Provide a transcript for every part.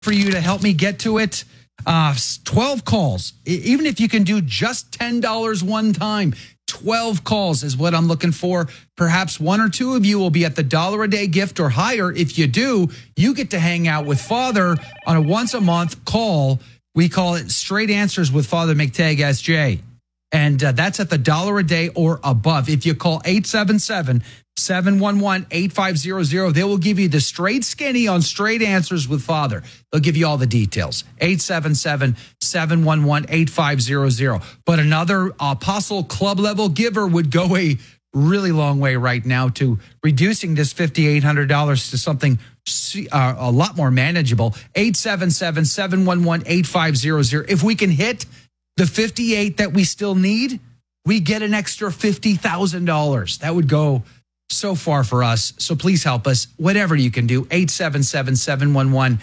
for you to help me get to it. 12 calls. Even if you can do just $10 one time, 12 calls is what I'm looking for. Perhaps one or two of you will be at the $1 a day gift or higher. If you do, you get to hang out with Father on a once a month call. We call it Straight Answers with Father McTagg, SJ. And that's at the $1 a day or above. If you call 877-711-8500, they will give you the straight skinny on Straight Answers with Father. They'll give you all the details. 877-711-8500. But another Apostle Club level giver would go a really long way right now to reducing this $5,800 to something a lot more manageable. 877-711-8500. If we can hit the 58 that we still need, we get an extra $50,000. That would go so far for us. So please help us. Whatever you can do. 877-711-8500,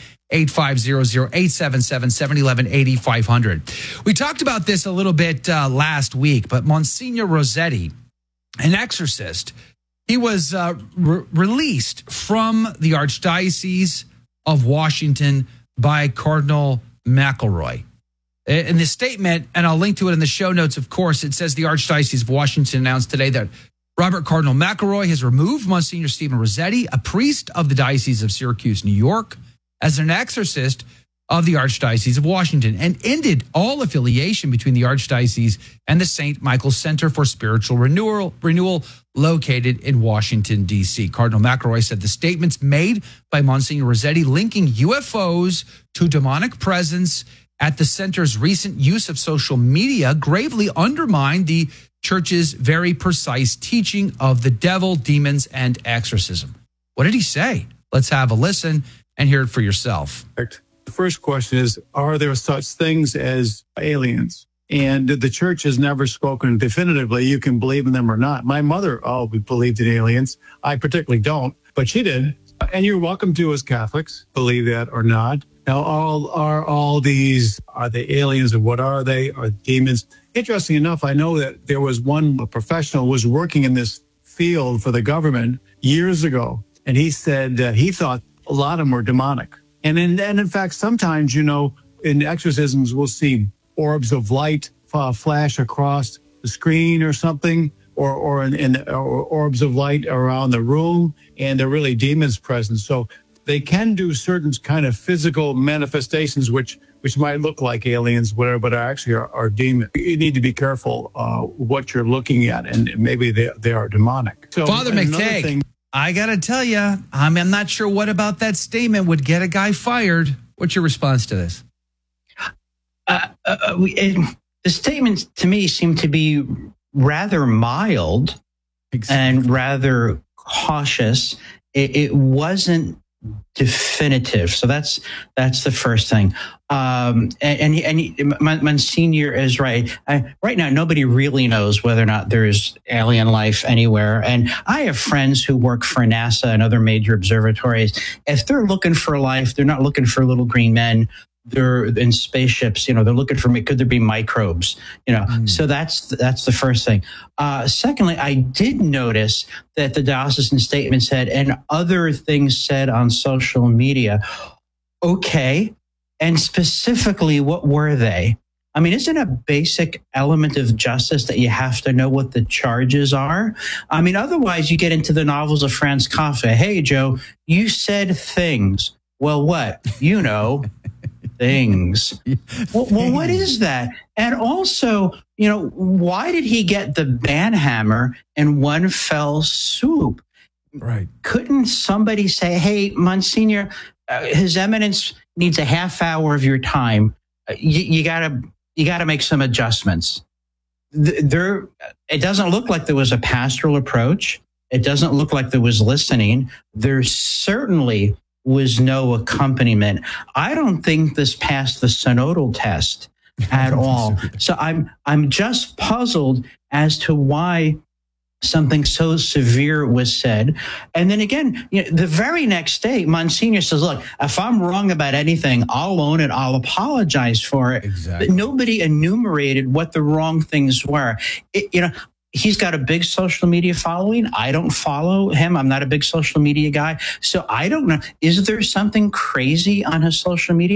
877-711-8500. We talked about this a little bit last week, but Monsignor Rossetti, an exorcist, he was released from the Archdiocese of Washington by Cardinal McElroy. In the statement, and I'll link to it in the show notes, of course, it says the Archdiocese of Washington announced today that Robert Cardinal McElroy has removed Monsignor Stephen Rossetti, a priest of the Diocese of Syracuse, New York, as an exorcist of the Archdiocese of Washington, and ended all affiliation between the Archdiocese and the St. Michael Center for Spiritual Renewal located in Washington, D.C. Cardinal McElroy said the statements made by Monsignor Rossetti linking UFOs to demonic presence at the center's recent use of social media gravely undermined the church's very precise teaching of the devil, demons, and exorcism. What did he say? Let's have a listen and hear it for yourself. The first question is, are there such things as aliens? And the church has never spoken definitively. You can believe in them or not. My mother always believed in aliens. I particularly don't, but she did. And you're welcome to, as Catholics, believe that or not. Now, are they aliens, and what are they? Are demons? Interesting enough, I know that there was one professional who was working in this field for the government years ago, and he said he thought a lot of them were demonic. And in fact, sometimes, in exorcisms, we'll see orbs of light flash across the screen or something, or orbs of light around the room, and they're really demons present. So they can do certain kind of physical manifestations which might look like aliens, whatever, but actually are demons. You need to be careful what you're looking at, and maybe they are demonic. So, Father McTagg, I got to tell you, I'm not sure what about that statement would get a guy fired. What's your response to this? The statements to me seem to be rather mild and rather cautious. It wasn't definitive. So that's the first thing. Monsignor is right. Right now, nobody really knows whether or not there is alien life anywhere. And I have friends who work for NASA and other major observatories. If they're looking for life, they're not looking for little green men. They're in spaceships, they're looking for, could there be microbes, So that's the first thing. Secondly, I did notice that the diocesan statement said, and other things said on social media. Okay. And specifically, what were they? I mean, isn't a basic element of justice that you have to know what the charges are? I mean, otherwise you get into the novels of Franz Kafka. Hey, Joe, you said things. Well, what? Things. Well, what is that? And also, why did he get the banhammer in one fell swoop? Right. Couldn't somebody say, hey, Monsignor, His Eminence needs a half hour of your time. You gotta make some adjustments. It doesn't look like there was a pastoral approach. It doesn't look like there was listening. There certainly was no accompaniment. I don't think this passed the synodal test at all. So I'm just puzzled as to why something so severe was said. And then again, the very next day, Monsignor says, look, if I'm wrong about anything, I'll own it. I'll apologize for it. Exactly. But nobody enumerated what the wrong things were. He's got a big social media following. I don't follow him. I'm not a big social media guy. So I don't know. Is there something crazy on his social media?